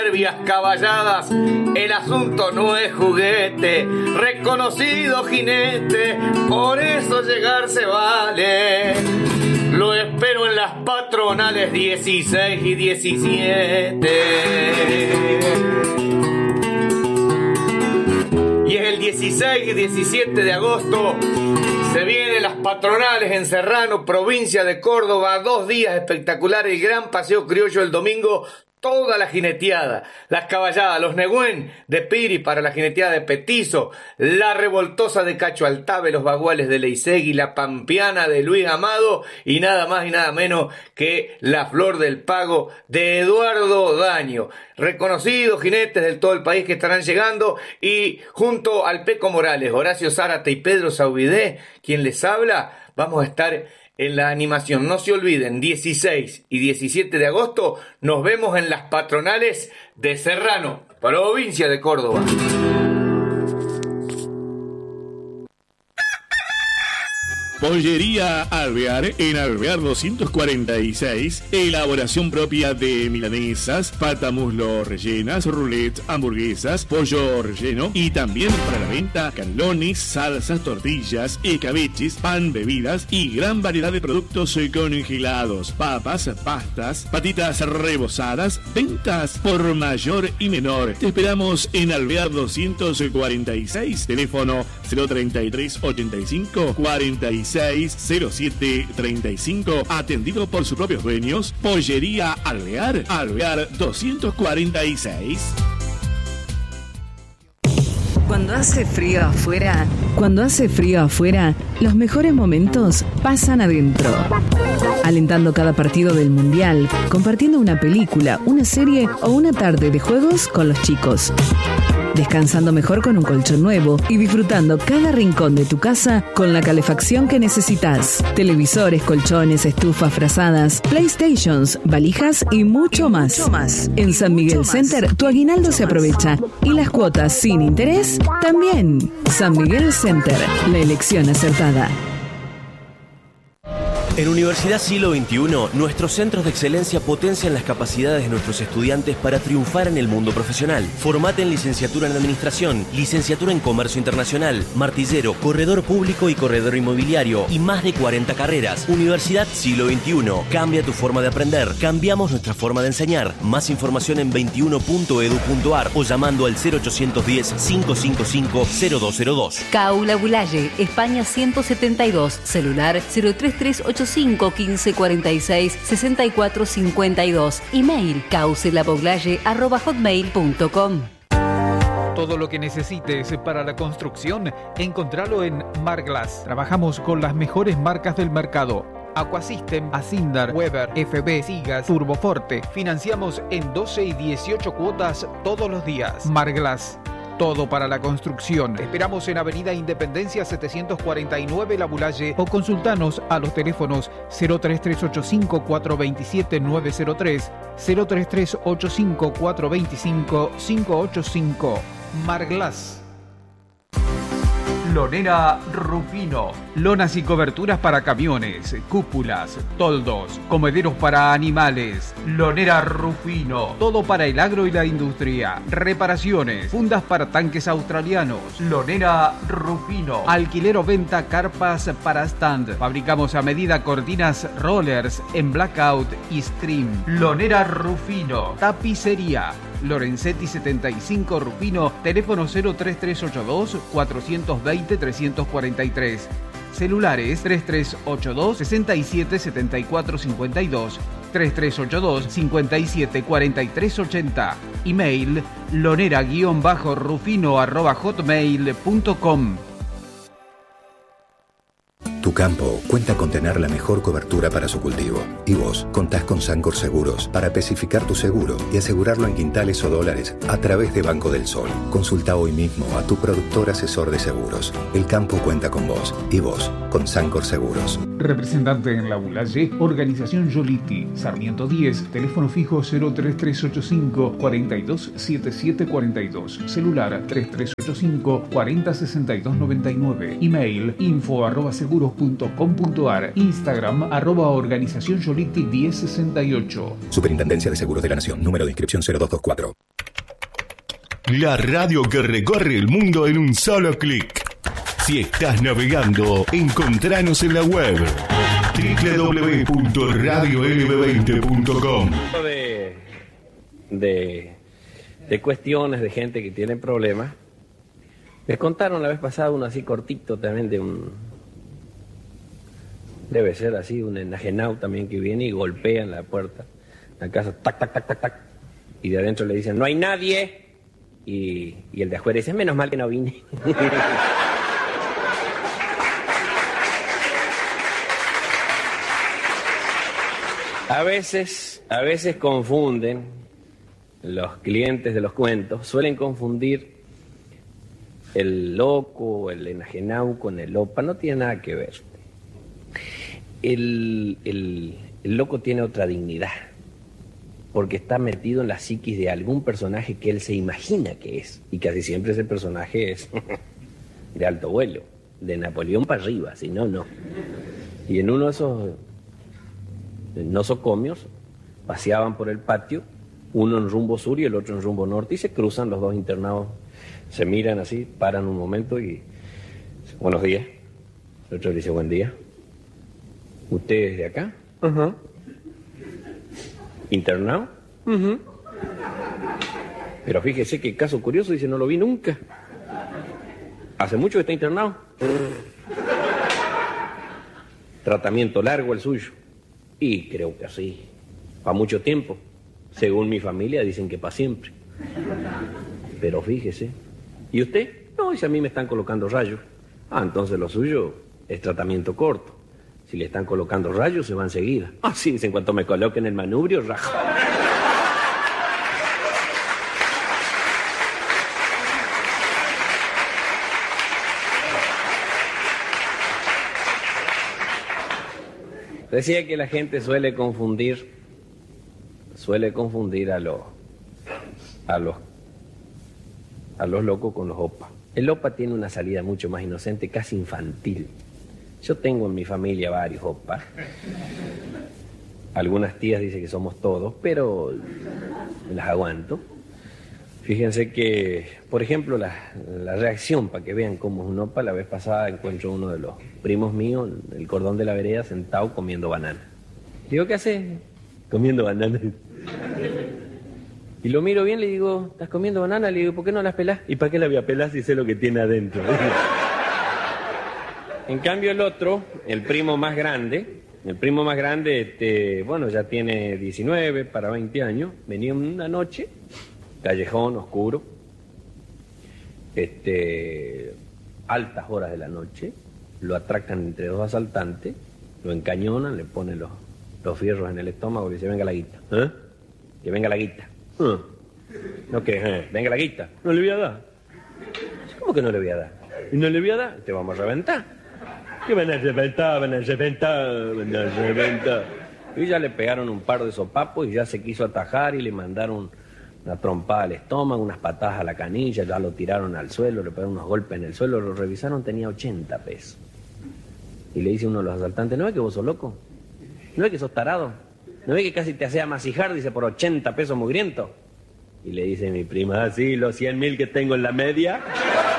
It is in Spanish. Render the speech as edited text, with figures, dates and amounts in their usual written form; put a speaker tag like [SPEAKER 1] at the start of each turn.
[SPEAKER 1] Nervias caballadas, el asunto no es juguete, reconocido jinete, por eso llegar se vale. Lo espero en las patronales 16 y 17. Y es el 16 y 17 de agosto. Se vienen las patronales en Serrano, provincia de Córdoba. 2 días espectaculares, el gran paseo criollo el domingo. Toda la jineteada, las caballadas, los negüén de Piri para la jineteada de Petizo, la revoltosa de Cacho Altave, los baguales de Leisegui, la pampeana de Luis Amado y nada más y nada menos que la Flor del Pago de Eduardo Daño. Reconocidos jinetes de todo el país que estarán llegando y junto al Peco Morales, Horacio Zárate y Pedro Saubidé, quien les habla, vamos a estar en la animación. No se olviden, 16 y 17 de agosto nos vemos en las patronales de Serrano, provincia de Córdoba.
[SPEAKER 2] Pollería Alvear, en Alvear 246, elaboración propia de milanesas, pata muslo rellenas, roulette, hamburguesas, pollo relleno y también para la venta canelones, salsas, tortillas, escabeches, pan, bebidas y gran variedad de productos congelados, papas, pastas, patitas rebozadas, ventas por mayor y menor. Te esperamos en Alvear 246, teléfono 033 85 46 0735, atendido por sus propios dueños. Pollería Alvear, Alvear 246.
[SPEAKER 3] Cuando hace frío afuera, los mejores momentos pasan adentro. Alentando cada partido del Mundial, compartiendo una película, una serie o una tarde de juegos con los chicos. Descansando mejor con un colchón nuevo y disfrutando cada rincón de tu casa con la calefacción que necesitas. Televisores, colchones, estufas, frazadas, PlayStations, valijas y mucho más. En San Miguel Center, tu aguinaldo se aprovecha y las cuotas sin interés también. San Miguel Center, la elección acertada.
[SPEAKER 4] En Universidad Siglo XXI, nuestros centros de excelencia potencian las capacidades de nuestros estudiantes para triunfar en el mundo profesional. Formate en licenciatura en Administración, licenciatura en Comercio Internacional, martillero, corredor público y corredor inmobiliario y más de 40 carreras. Universidad Siglo XXI. Cambia tu forma de aprender. Cambiamos nuestra forma de enseñar. Más información en 21.edu.ar o llamando al 0810-555-0202.
[SPEAKER 5] Caula Bulaye, España 172, celular 03385 15 46 64 52, email caucelaboglaye@hotmail.com.
[SPEAKER 6] Todo lo que necesites para la construcción, encontralo en Marglass. Trabajamos con las mejores marcas del mercado. Aquasystem, Asindar, Weber, FB, Sigas, Turboforte. Financiamos en 12 y 18 cuotas todos los días. Marglass. Todo para la construcción. Te esperamos en Avenida Independencia 749 La Bulaye o consultanos a los teléfonos 03385 427 903, 03385 425 585. Marglass. Lonera Rufino. Lonas y coberturas para camiones, cúpulas, toldos, comederos para animales. Lonera Rufino. Todo para el agro y la industria. Reparaciones, fundas para tanques australianos. Lonera Rufino. Alquiler o venta carpas para stand. Fabricamos a medida cortinas rollers en blackout y scream. Lonera Rufino. Tapicería. Lorenzetti 75 Rufino, teléfono 03382 420 343. Celulares 3382 67 74 52, 3382 57 43 80. Email lonera-rufino@hotmail.com.
[SPEAKER 7] Tu campo cuenta con tener la mejor cobertura para su cultivo. Y vos contás con Sancor Seguros para especificar tu seguro y asegurarlo en quintales o dólares a través de Banco del Sol. Consulta hoy mismo a tu productor asesor de seguros. El campo cuenta con vos y vos con Sancor Seguros.
[SPEAKER 6] Representante en La Boulaye, Organización Yoliti, Sarmiento 10, teléfono fijo 03385 427742, celular 3385 406299, email info@seguros.com.ar, Instagram @organización Yoliti 1068.
[SPEAKER 7] Superintendencia de Seguros de la Nación, número de inscripción 0224.
[SPEAKER 8] La radio que recorre el mundo en un solo clic. Si estás navegando, encontranos en la web www.radiolb20.com.
[SPEAKER 9] De cuestiones de gente que tiene problemas. Les contaron la vez pasada uno así cortito también de un... Debe ser así, un enajenado también que viene y golpea en la puerta. La casa, tac, tac, tac, tac, tac. Y de adentro le dicen, no hay nadie. Y el de afuera dice, menos mal que no vine. A veces confunden, los clientes de los cuentos, suelen confundir el loco, el enajenado con el opa. No tiene nada que ver. El loco tiene otra dignidad, porque está metido en la psiquis de algún personaje que él se imagina que es, y casi siempre ese personaje es de alto vuelo, de Napoleón para arriba, si no, no. Y en uno de esos nosocomios paseaban por el patio, uno en rumbo sur y el otro en rumbo norte, y se cruzan los dos internados, se miran así, paran un momento y buenos días. El otro le dice buen día. ¿Usted es de acá?
[SPEAKER 10] Ajá.
[SPEAKER 9] ¿Internado?
[SPEAKER 10] Uh-huh.
[SPEAKER 9] Pero fíjese qué caso curioso, dice, no lo vi nunca. ¿Hace mucho que está internado? ¿Tratamiento largo el suyo? Y creo que sí. ¿Para mucho tiempo? Según mi familia dicen que para siempre. Pero fíjese. ¿Y usted? No, dice, a mí me están colocando rayos. Ah, entonces lo suyo es tratamiento corto. Si le están colocando rayos, se va enseguida. Ah, sí, dice, en cuanto me coloquen el manubrio, rajo. Decía que la gente suele confundir a los locos con los opas. El opa tiene una salida mucho más inocente, casi infantil. Yo tengo en mi familia varios opas. Algunas tías dicen que somos todos, pero las aguanto. Fíjense que, por ejemplo, la reacción, para que vean cómo es un opa, la vez pasada encuentro uno de los primos míos, en el cordón de la vereda, sentado comiendo banana. Digo, ¿qué haces? Comiendo banana. Y lo miro bien, le digo, ¿estás comiendo banana? Le digo, ¿por qué no las pelás? ¿Y para qué la voy a pelar si sé lo que tiene adentro? En cambio el otro, el primo más grande, bueno, ya tiene 19 para 20 años, venía una noche, callejón oscuro, altas horas de la noche, lo atracan entre dos asaltantes, lo encañonan, le ponen los fierros en el estómago y dice, venga la guita. ¿Eh? Que venga la guita. No, que venga la guita. No le voy a dar. ¿Cómo que no le voy a dar? ¿Y no le voy a dar? Te vamos a reventar. ¿Qué van a reventar? Y ya le pegaron un par de sopapos y ya se quiso atajar y le mandaron una trompada al estómago, unas patadas a la canilla, ya lo tiraron al suelo, le pegaron unos golpes en el suelo, lo revisaron, tenía 80 pesos. Y le dice uno de los asaltantes, ¿no ves que vos sos loco? ¿No ves que sos tarado? ¿No ves que casi te hacía amasijar, dice, por 80 pesos mugriento? Y le dice mi prima, sí, los 100.000 que tengo en la media.